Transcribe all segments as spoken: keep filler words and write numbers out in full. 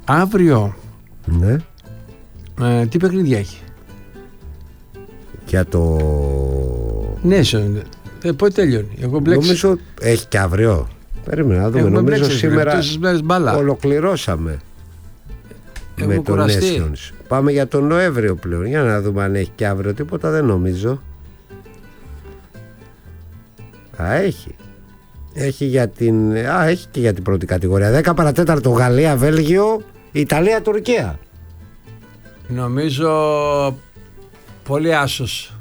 Αύριο. Ναι. Ε, τι παιχνίδια έχει? Για το... Ναι, ε, πότε τελειώνει? Εγώ μπλέξει. Νομίζω έχει και αύριο. Περίμενα να δούμε. Έχουμε Νομίζω μπλέξει, σήμερα μπάλα. Ολοκληρώσαμε. Έχουμε με τον κουραστεί. Nations. Πάμε για τον Νοέμβριο πλέον. Για να δούμε αν έχει και αύριο τίποτα. Δεν νομίζω. Α, έχει. Έχει για την... Α, έχει και για την πρώτη κατηγορία. δέκα παρατέταρτο Γαλλία, Βέλγιο, Ιταλία, Τουρκία. Νομίζω πολύ άσος.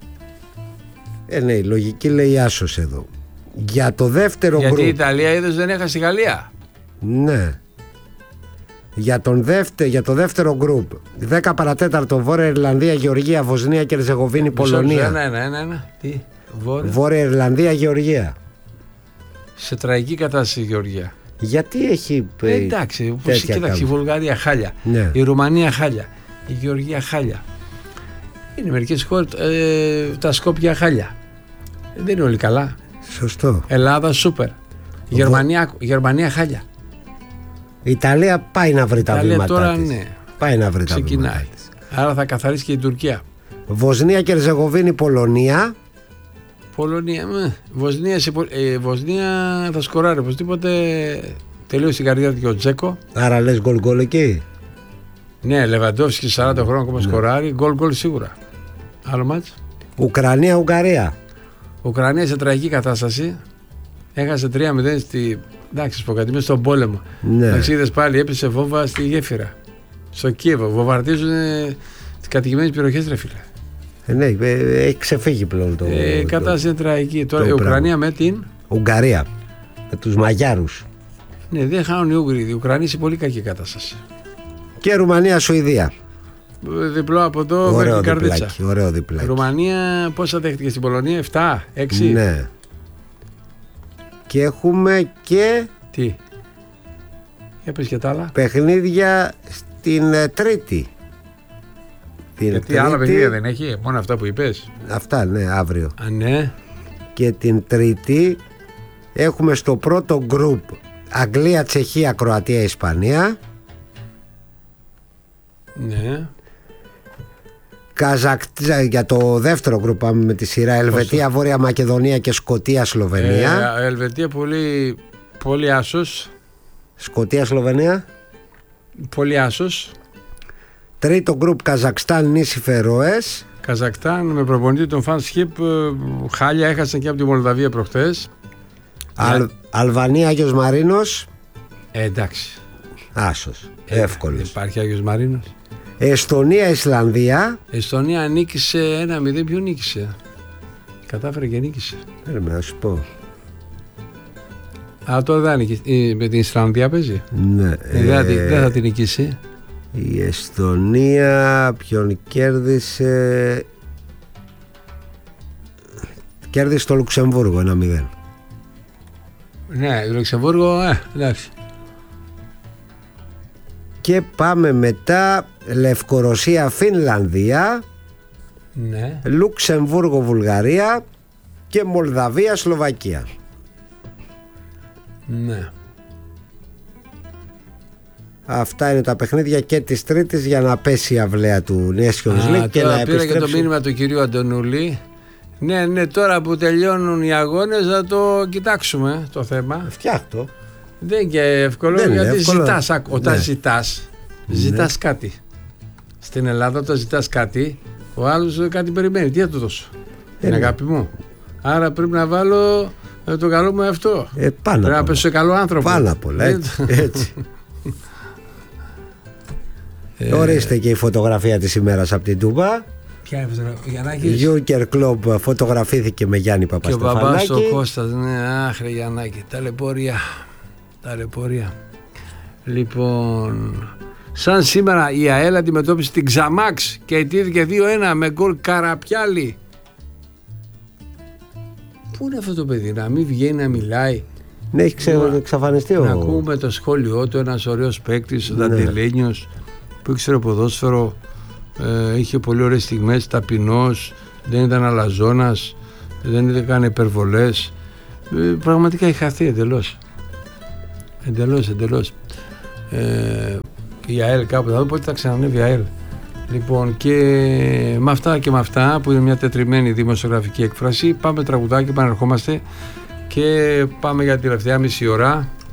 Ε, ναι, η λογική λέει άσος εδώ. Για το δεύτερο Γιατί γκρουπ. η Ιταλία είδες δεν έχασε η Γαλλία. Ναι. Για, τον δεύτερο, για το δεύτερο γκρουπ. δέκα παρατέταρτο Βόρεια Ιρλανδία, Γεωργία, Βοσνία και Ερζεγοβίνη, Πολωνία. Ένα, ένα, ένα, ένα. Τι, Βόρεια. Βόρεια Ιρλανδία, Γεωργία. Σε τραγική κατάσταση η Γεωργία. Γιατί έχει. Ε, εντάξει, κοίταξε, η Βουλγαρία χάλια. Ναι. Η Ρουμανία χάλια. Η Γεωργία χάλια. Είναι μερικές χώρες. Ε, τα Σκόπια χάλια. Δεν είναι όλοι καλά. Σωστό. Ελλάδα σούπερ. Γερμανία, Γερμανία χάλια. Η Ιταλία πάει να βρει τα βήματα τώρα, της. Ναι. Πάει να βρει Ξεκινάει. τα βήματα της. Άρα θα καθαρίσει και η Τουρκία. Βοσνία και Ερζεγοβίνη, Πολωνία. Πολωνία, με. Βοσνία, σε, ε, Βοσνία θα σκοράρει οπωσδήποτε. Τελείωσε στην καρδιά του και ο Τζέκο. Άρα λες γκολ γκολ εκεί. Ναι, Λεβαντόφσκι σαράντα χρόνια ακόμα ναι. σκοράρει. Γκολ γκολ σίγουρα. Άλλο μάτς. Ουκρανία, Ουγγαρία. Ουκρανία σε τραγική κατάσταση. Έχασε τρία μηδέν στη. Εντάξει, σποκατημή στον πόλεμο. Ναι. Ταξίδες πάλι έπεσε βόμβα στη γέφυρα. Στο Κίεβο. Βομβαρδίζουν τις κατοικημένες περιοχές, ρε φίλε. Ε, ναι, ε, έχει ξεφύγει πλέον το. Ε, η κατάσταση είναι τραγική. Τώρα η Ουκρανία με την. Ουγγαρία. Με τους Μαγιάρους. Ναι, δεν χάνουν οι Ούγγροι. Η Ουκρανία σε πολύ κακή κατάσταση. Και Ρουμανία, Σουηδία. Διπλό από εδώ μέχρι Καρδίτσα. Ωραίο διπλάκι. Ρουμανία πόσα δέχτηκε στην Πολωνία, επτά, έξι. Ναι. Και έχουμε και. Τι. Για πες και τα άλλα. Παιχνίδια στην uh, Τρίτη. Την Γιατί τρίτη... άλλα παιχνίδια δεν έχει, μόνο αυτά που είπες. Αυτά, ναι, αύριο. Α, ναι. Και την Τρίτη έχουμε στο πρώτο γκρουπ Αγγλία, Τσεχία, Κροατία, Ισπανία. Ναι. Καζακ... Για το δεύτερο γκρουπ πάμε με τη σειρά. Ελβετία, Βόρεια Μακεδονία και Σκωτία, Σλοβενία. Ε, Ελβετία πολύ, πολύ άσος. Σκωτία, Σλοβενία. Πολύ άσος. Τρίτο γκρουπ Καζακστάν, νήσι Φερόες. Καζακστάν με προπονητή τον Φαν Σχίπ. Χάλια, έχασαν και από τη Μολδαβία προχθές. Αλ... Yeah. Αλβανία, Άγιος Μαρίνος. Ε, εντάξει. Άσος, ε, εύκολος. Υπάρχει Άγιος Μαρίνος. Εστονία, Ισλανδία. Εστονία νίκησε ένα μηδέν. Ποιο νίκησε? Κατάφερε και νίκησε. Πρέπει να σου πω. Α, τώρα δεν νίκησε. Με την Ισλανδία παίζει. Ναι. Ε, δεν, ε, δεν θα την νικήσει. Η Εστονία ποιον κέρδισε? Κέρδισε το Λουξεμβούργο ένα μηδέν. Ναι, το Λουξεμβούργο, ε, εντάξει. Και πάμε μετά Λευκορωσία, Φινλανδία. Ναι. Λουξεμβούργο, Βουλγαρία. Και Μολδαβία, Σλοβακία. Ναι. Αυτά είναι τα παιχνίδια και της Τρίτης για να πέσει η αυλαία του Nations League και να πήρα επιστρέψει. και το μήνυμα του κυρίου Αντωνούλη. Ναι, ναι, τώρα που τελειώνουν οι αγώνες να το κοιτάξουμε το θέμα. Φτιάχτω. Δεν είναι και εύκολο, Δεν γιατί εύκολο. ζητάς, όταν ναι. ζητάς, ζητάς ναι. κάτι. Στην Ελλάδα όταν ζητάς κάτι, ο άλλος κάτι περιμένει. Τι θα του δώσω? Ε, είναι ναι. αγάπη μου. Άρα πρέπει να βάλω το καλό μου αυτό. Ε, πάνω πρέπει να πέσω σε καλό άνθρωπο. Πάνω απ' όλα, έτσι. έτσι. Ε, Ορίστε και η φωτογραφία της ημέρας από την Τούμπα. Ποια είναι η φωτογραφία? Γιαννάκης. Γιούκερ Κλόμπ φωτογραφήθηκε με Γιάννη Παπαστεφανάκη. Και ο μπαμπάς ο Κώστας. Ναι, άχρε Γιαννάκη. Ταλαιπωρία. Ταλαιπωρία. Λοιπόν, σαν σήμερα η ΑΕΛ αντιμετώπισε την Ξαμάξ και ιτήθηκε δύο ένα με γκολ Καραπιάλη. Πού είναι αυτό το παιδί? Να μην βγαίνει να μιλάει. Ναι, έχει εξαφανιστεί ο... Να ακούμε το σχόλιο του, ένας ωραίος παίκτης, ο Δαντελένιος, που ήξερε ποδόσφαιρο, ε, είχε πολύ ωραίες στιγμές, ταπεινός, δεν ήταν αλαζόνας, δεν έκανε υπερβολές. Ε, πραγματικά έχει χαθεί εντελώς. Εντελώς, εντελώς. Ε, Και η ΑΕΛ κάπου θα δω πότε θα ξανανεύει η ΑΕΛ. Λοιπόν, και με αυτά και με αυτά που είναι μια τετριμένη δημοσιογραφική έκφραση, πάμε τραγουδάκι, επαναρχόμαστε και πάμε για τη τελευταία μισή ώρα.